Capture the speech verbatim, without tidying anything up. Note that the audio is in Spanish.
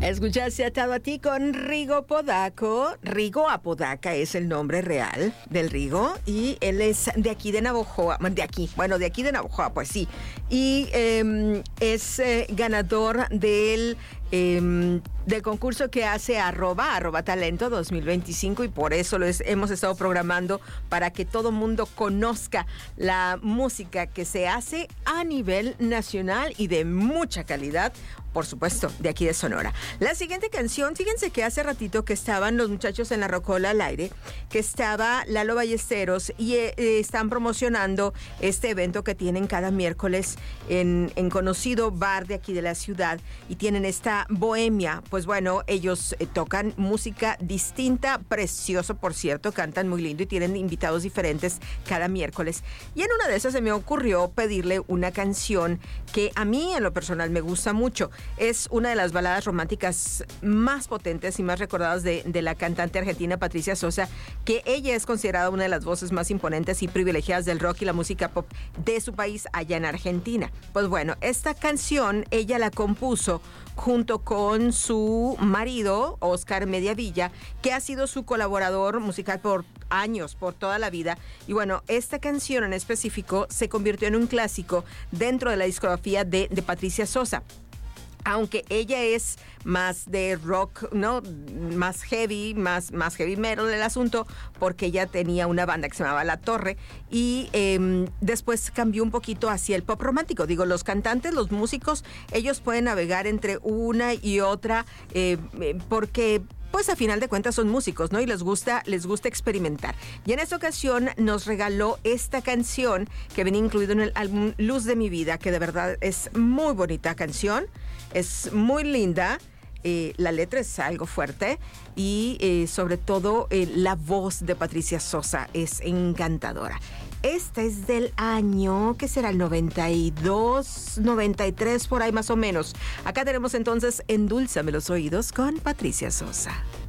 Escuchaste Atado a ti con Rigo Podaco. Rigo Apodaca es el nombre real del Rigo y él es de aquí de Navojoa, de aquí, bueno, de aquí de Navojoa, pues sí. Y eh, es eh, ganador del... Eh, del concurso que hace arroba, arroba talento dos mil veinticinco, y por eso lo es, hemos estado programando para que todo mundo conozca la música que se hace a nivel nacional y de mucha calidad, por supuesto, de aquí de Sonora. La siguiente canción, fíjense que hace ratito que estaban los muchachos en la Rocola al aire, que estaba Lalo Ballesteros y eh, están promocionando este evento que tienen cada miércoles en, en conocido bar de aquí de la ciudad, y tienen esta bohemia. Pues bueno, ellos eh, tocan música distinta, precioso por cierto, cantan muy lindo y tienen invitados diferentes cada miércoles. Y en una de esas se me ocurrió pedirle una canción que a mí en lo personal me gusta mucho. Es una de las baladas románticas más potentes y más recordadas de, de la cantante argentina Patricia Sosa, que ella es considerada una de las voces más imponentes y privilegiadas del rock y la música pop de su país allá en Argentina. Pues bueno, esta canción ella la compuso junto con su marido, Oscar Mediavilla, que ha sido su colaborador musical por años, por toda la vida. Y bueno, esta canción en específico se convirtió en un clásico dentro de la discografía de, de Patricia Sosa. Aunque ella es más de rock, ¿no? Más heavy, más, más heavy metal el asunto, porque ella tenía una banda que se llamaba La Torre, y eh, después cambió un poquito hacia el pop romántico. Digo, los cantantes, los músicos, ellos pueden navegar entre una y otra, eh, porque... pues a final de cuentas son músicos, ¿no? Y les gusta, les gusta experimentar. Y en esta ocasión nos regaló esta canción que venía incluido en el álbum Luz de mi vida, que de verdad es muy bonita canción, es muy linda. Eh, la letra es algo fuerte y eh, sobre todo eh, la voz de Patricia Sosa es encantadora. Esta es del año, ¿qué será? El noventa y dos, noventa y tres, por ahí más o menos. Acá tenemos entonces Endúlzame los oídos con Patricia Sosa.